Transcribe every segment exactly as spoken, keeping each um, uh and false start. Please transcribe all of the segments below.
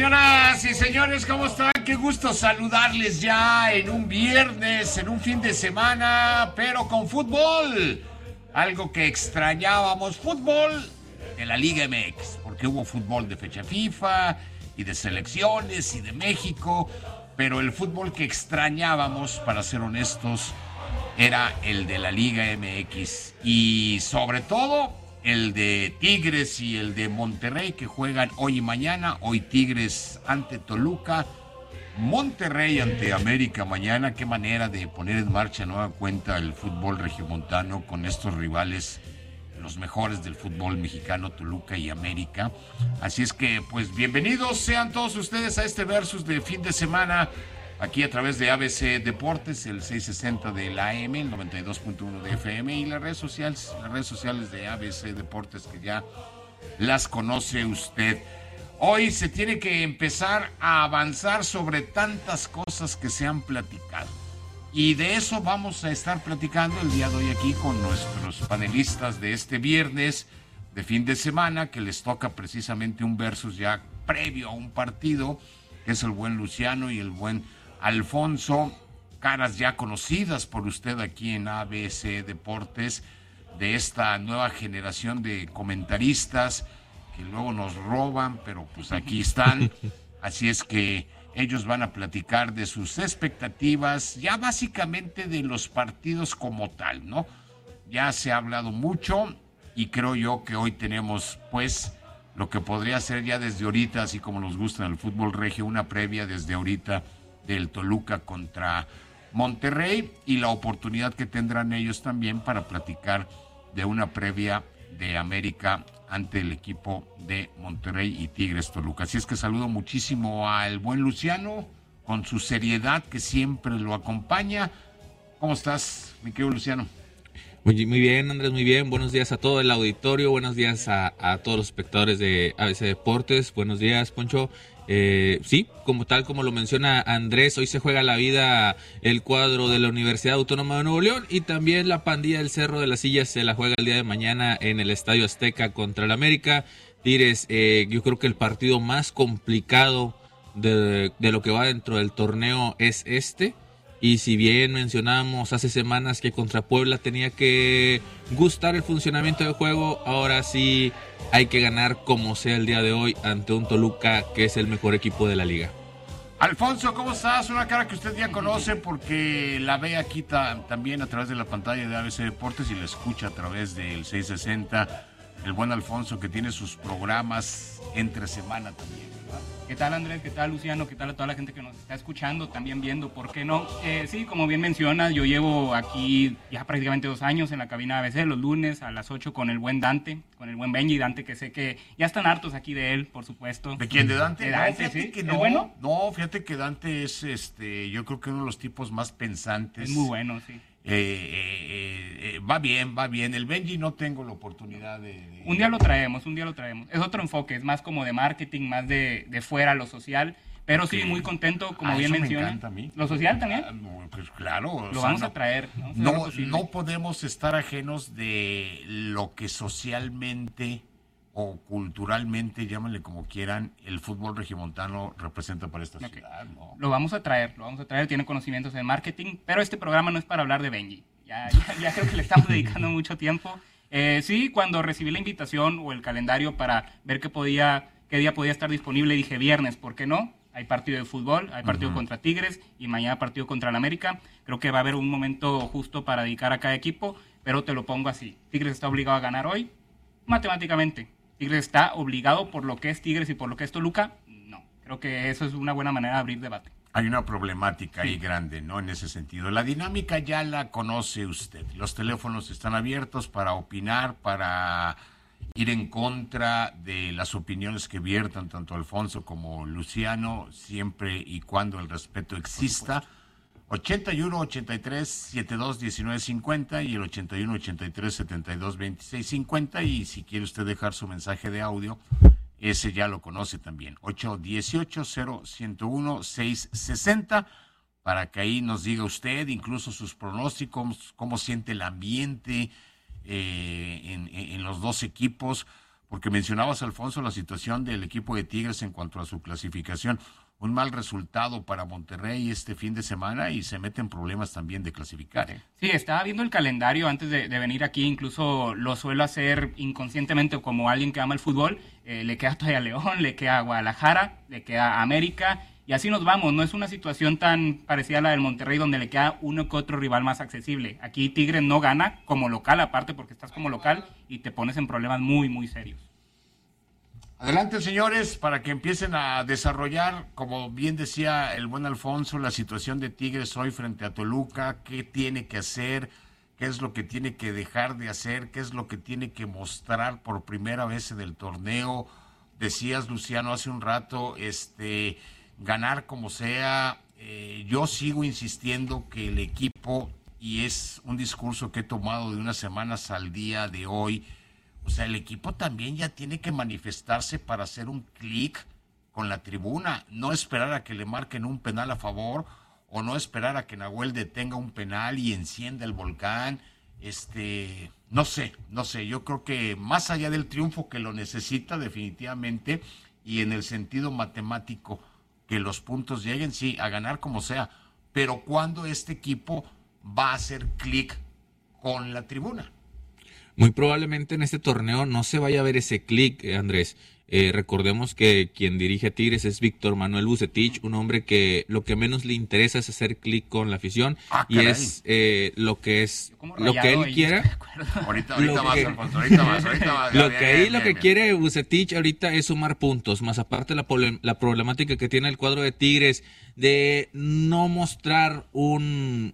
Señoras y señores, ¿cómo están? Qué gusto saludarles ya en un viernes, en un fin de semana, pero con fútbol. Algo que extrañábamos, fútbol de la Liga M X, porque hubo fútbol de fecha FIFA y de selecciones y de México, pero el fútbol que extrañábamos, para ser honestos, era el de la Liga M X y sobre todo el de Tigres y el de Monterrey, que juegan hoy y mañana. Hoy Tigres ante Toluca, Monterrey ante América mañana. Qué manera de poner en marcha nueva cuenta el fútbol regiomontano con estos rivales, los mejores del fútbol mexicano, Toluca y América. Así es que, pues, bienvenidos sean todos ustedes a este versus de fin de semana, aquí a través de A B C Deportes, el seiscientos sesenta de la A M, el noventa y dos punto uno de F M y las redes sociales, las redes sociales de A B C Deportes, que ya las conoce usted. Hoy se tiene que empezar a avanzar sobre tantas cosas que se han platicado. Y de eso vamos a estar platicando el día de hoy aquí con nuestros panelistas de este viernes de fin de semana, que les toca precisamente un versus ya previo a un partido, que es el buen Luciano y el buen Alfonso, caras ya conocidas por usted aquí en A B C Deportes, de esta nueva generación de comentaristas que luego nos roban, pero pues aquí están. Así es que ellos van a platicar de sus expectativas, ya básicamente de los partidos como tal, ¿no? Ya se ha hablado mucho y creo yo que hoy tenemos, pues, lo que podría ser ya desde ahorita, así como nos gusta en el fútbol regio, una previa desde ahorita del Toluca contra Monterrey, y la oportunidad que tendrán ellos también para platicar de una previa de América ante el equipo de Monterrey y Tigres Toluca. Así es que saludo muchísimo al buen Luciano, con su seriedad que siempre lo acompaña. ¿Cómo estás, mi querido Luciano? Muy, muy bien, Andrés, muy bien. Buenos días a todo el auditorio, buenos días a, a todos los espectadores de A B C Deportes. Buenos días, Poncho. Eh, sí, como tal como lo menciona Andrés, hoy se juega la vida el cuadro de la Universidad Autónoma de Nuevo León, y también la pandilla del Cerro de las Sillas se la juega el día de mañana en el Estadio Azteca contra el América. Tigres, eh, yo creo que el partido más complicado de, de lo que va dentro del torneo es este. Y si bien mencionamos hace semanas que contra Puebla tenía que gustar el funcionamiento del juego, ahora sí hay que ganar como sea el día de hoy ante un Toluca que es el mejor equipo de la liga. Alfonso, ¿cómo estás? Una cara que usted ya conoce porque la ve aquí ta- también a través de la pantalla de A B C Deportes y la escucha a través del seiscientos sesenta. El buen Alfonso, que tiene sus programas entre semana también, ¿verdad? ¿Qué tal, Andrés? ¿Qué tal, Luciano? ¿Qué tal a toda la gente que nos está escuchando, también viendo? ¿Por qué no? Eh, sí, como bien mencionas, yo llevo aquí ya prácticamente dos años en la cabina A B C, los lunes a las ocho con el buen Dante, con el buen Benji Dante, que sé que ya están hartos aquí de él, por supuesto. ¿De quién? ¿De Dante? De Dante, no, fíjate sí. que no, ¿Es bueno? no, fíjate que Dante es, este, yo creo que uno de los tipos más pensantes. Es muy bueno, sí. Eh, eh, eh, va bien, va bien. El Benji no tengo la oportunidad de, de... Un día lo traemos, un día lo traemos. Es otro enfoque, es más como de marketing, más de, de fuera lo social. Pero sí, Ok. muy contento, como Ah, bien eso me menciona. encanta a mí. ¿Lo social también? Ah, no, pues claro. o Lo sea, vamos no, a traer. ¿no? Será No, posible. no podemos estar ajenos de lo que socialmente o culturalmente, llámenle como quieran, el fútbol regiomontano representa para esta Ok. ciudad, ¿no? Lo vamos a traer, lo vamos a traer, tiene conocimientos de marketing, pero este programa no es para hablar de Benji. Ya, ya, ya creo que le estamos dedicando mucho tiempo. Eh, sí, cuando recibí la invitación o el calendario para ver qué podía, qué día podía estar disponible, dije viernes, ¿por qué no? Hay partido de fútbol, hay partido uh-huh. contra Tigres y mañana partido contra el América. Creo que va a haber un momento justo para dedicar a cada equipo, pero te lo pongo así. Tigres está obligado a ganar hoy, matemáticamente. Tigres está obligado por lo que es Tigres y por lo que es Toluca. No, creo que eso es una buena manera de abrir debate. Hay una problemática ahí Sí. grande, ¿no? En ese sentido. La dinámica ya la conoce usted. Los teléfonos están abiertos para opinar, para ir en contra de las opiniones que viertan tanto Alfonso como Luciano, siempre y cuando el respeto exista. ochenta y uno, ochenta y tres, setenta y dos, diecinueve, cincuenta y el ochenta y uno, ochenta y tres, setenta y dos, veintiséis, cincuenta. Y si quiere usted dejar su mensaje de audio, ese ya lo conoce también. ocho dieciocho, cero ciento uno, seiscientos sesenta, para que ahí nos diga usted incluso sus pronósticos, cómo siente el ambiente eh, en, en los dos equipos, porque mencionabas, Alfonso, la situación del equipo de Tigres en cuanto a su clasificación. Un mal resultado para Monterrey este fin de semana y se meten problemas también de clasificar. ¿eh? Sí, estaba viendo el calendario antes de, de venir aquí, incluso lo suelo hacer inconscientemente como alguien que ama el fútbol. Eh, le queda todavía León, le queda Guadalajara, le queda América, y así nos vamos. No es una situación tan parecida a la del Monterrey donde le queda uno que otro rival más accesible. Aquí Tigres no gana como local, aparte porque estás como local y te pones en problemas muy, muy serios. Adelante, señores, para que empiecen a desarrollar, como bien decía el buen Alfonso, la situación de Tigres hoy frente a Toluca, qué tiene que hacer, qué es lo que tiene que dejar de hacer, qué es lo que tiene que mostrar por primera vez en el torneo. Decías, Luciano, hace un rato, este, ganar como sea. Eh, yo sigo insistiendo que el equipo, y es un discurso que he tomado de unas semanas al día de hoy, o sea, el equipo también ya tiene que manifestarse para hacer un clic con la tribuna, no esperar a que le marquen un penal a favor o no esperar a que Nahuel detenga un penal y encienda el volcán. Este, no sé, no sé, yo creo que más allá del triunfo que lo necesita definitivamente y en el sentido matemático que los puntos lleguen, sí, a ganar como sea, pero ¿cuándo este equipo va a hacer clic con la tribuna? Muy probablemente en este torneo no se vaya a ver ese clic, eh, Andrés. Eh, recordemos que quien dirige a Tigres es Víctor Manuel Vucetich, un hombre que lo que menos le interesa es hacer clic con la afición ah, y es eh, lo que es lo que él quiera. Ahorita, ahorita más, Alfonso, ahorita más, ahorita más. Lo que ahí lo que quiere Vucetich ahorita es sumar puntos, más aparte la, la problemática que tiene el cuadro de Tigres de no mostrar un,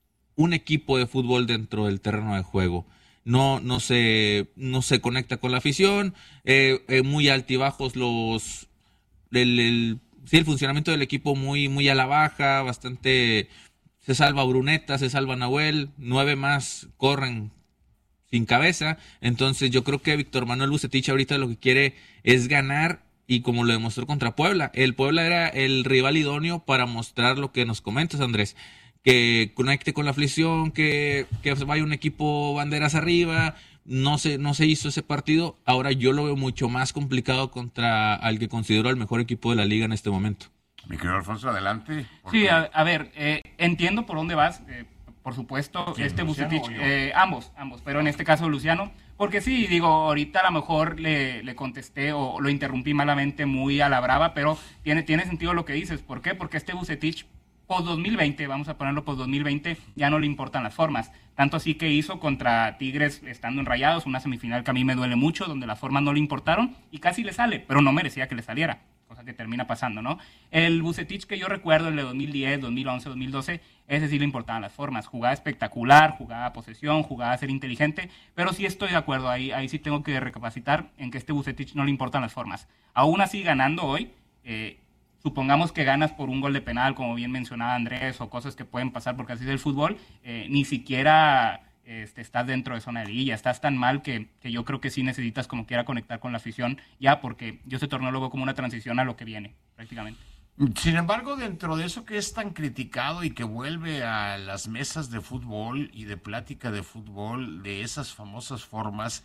un equipo de fútbol dentro del terreno de juego. No, no se, no se conecta con la afición, eh, eh, muy altibajos los, el, el, sí, el funcionamiento del equipo muy, muy a la baja, bastante, se salva Bruneta, se salva Nahuel, nueve más corren sin cabeza, entonces yo creo que Víctor Manuel Vucetich ahorita lo que quiere es ganar y como lo demostró contra Puebla, el Puebla era el rival idóneo para mostrar lo que nos comentas, Andrés, que conecte con la afición, que, que vaya un equipo banderas arriba, no se, no se hizo ese partido, ahora yo lo veo mucho más complicado contra al que considero el mejor equipo de la liga en este momento. Mi querido Alfonso, adelante. Sí, a, a ver, eh, entiendo por dónde vas, eh, por supuesto, este Vucetich, eh, ambos, ambos, pero en este caso Luciano, porque sí, digo, ahorita a lo mejor le, le contesté o lo interrumpí malamente muy a la brava, pero tiene, tiene sentido lo que dices, ¿por qué? Porque este Vucetich post dos mil veinte, vamos a ponerlo post dos mil veinte, ya no le importan las formas. Tanto así que hizo contra Tigres estando en Rayados, una semifinal que a mí me duele mucho, donde las formas no le importaron y casi le sale, pero no merecía que le saliera, cosa que termina pasando, ¿no? El Vucetich que yo recuerdo, el de dos mil diez, dos mil once, dos mil doce, ese sí le importaban las formas. Jugaba espectacular, jugaba a posesión, jugaba a ser inteligente, pero sí estoy de acuerdo, ahí, ahí sí tengo que recapacitar en que este Vucetich no le importan las formas. Aún así, ganando hoy, eh, supongamos que ganas por un gol de penal, como bien mencionaba Andrés, o cosas que pueden pasar porque así es el fútbol, eh, ni siquiera este, estás dentro de zona de liguilla, estás tan mal que, que yo creo que sí necesitas como quiera conectar con la afición, ya porque yo este torneo lo veo como una transición a lo que viene, prácticamente. Sin embargo, dentro de eso que es tan criticado y que vuelve a las mesas de fútbol y de plática de fútbol, de esas famosas formas,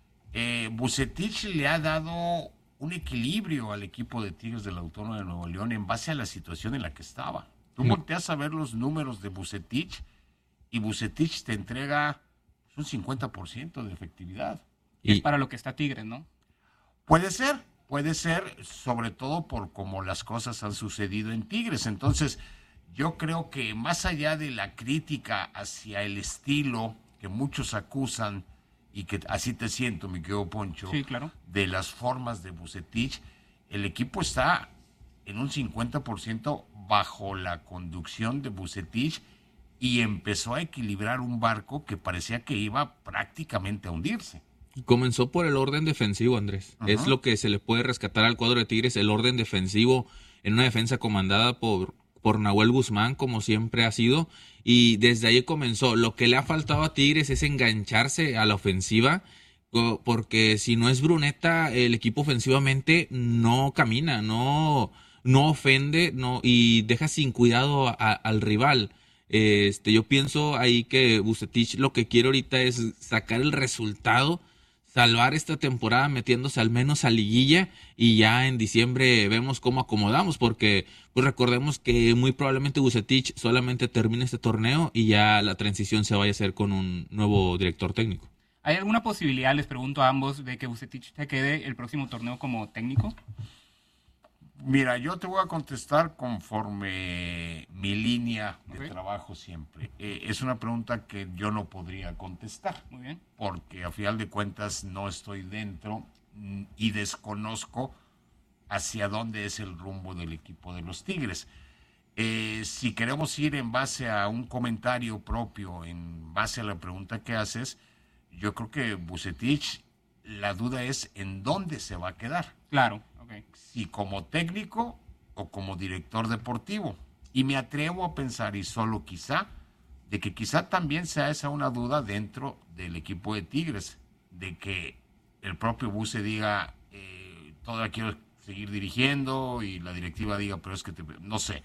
eh, Vucetich le ha dado un equilibrio al equipo de Tigres del Autónomo de Nuevo León en base a la situación en la que estaba. Tú No. volteas a ver los números de Vucetich y Vucetich te entrega un cincuenta por ciento de efectividad. Y Y- es para lo que está Tigres, ¿no? Puede ser, puede ser, sobre todo por cómo las cosas han sucedido en Tigres. Entonces, yo creo que más allá de la crítica hacia el estilo que muchos acusan, y que así te siento, mi querido Poncho, Sí, claro. de las formas de Vucetich, el equipo está en un cincuenta por ciento bajo la conducción de Vucetich y empezó a equilibrar un barco que parecía que iba prácticamente a hundirse. Comenzó por el orden defensivo, Andrés. Ajá. Es lo que se le puede rescatar al cuadro de Tigres, el orden defensivo en una defensa comandada por, por Nahuel Guzmán, como siempre ha sido. Y desde ahí comenzó. Lo que le ha faltado a Tigres es engancharse a la ofensiva, co- porque si no es Bruneta, el equipo ofensivamente no camina, no, no ofende no y deja sin cuidado a- al rival. Este, yo pienso ahí que Vucetich lo que quiere ahorita es sacar el resultado, salvar esta temporada metiéndose al menos a liguilla y ya en diciembre vemos cómo acomodamos, porque pues recordemos que muy probablemente Vucetich solamente termine este torneo y ya la transición se vaya a hacer con un nuevo director técnico. ¿Hay alguna posibilidad, les pregunto a ambos, de que Vucetich se quede el próximo torneo como técnico? Mira, yo te voy a contestar conforme mi línea de Ok. trabajo siempre. Eh, es una pregunta que yo no podría contestar, Muy bien. porque a final de cuentas no estoy dentro mm, y desconozco hacia dónde es el rumbo del equipo de los Tigres. Eh, si queremos ir en base a un comentario propio, en base a la pregunta que haces, yo creo que Vucetich, la duda es en dónde se va a quedar. Claro, ok. Si como técnico o como director deportivo. Y me atrevo a pensar, y solo quizá, de que quizá también sea esa una duda dentro del equipo de Tigres, de que el propio Buce diga, eh, todavía quiero seguir dirigiendo, y la directiva diga, pero es que te, no sé.